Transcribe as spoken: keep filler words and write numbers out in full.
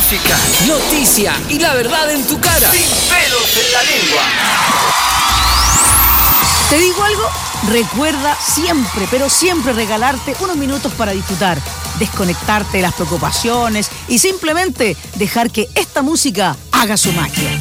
música, noticia y la verdad en tu cara. Sin pelos en la lengua. ¿Te digo algo? Recuerda siempre, pero siempre regalarte unos minutos para disfrutar, desconectarte de las preocupaciones y simplemente dejar que esta música haga su magia.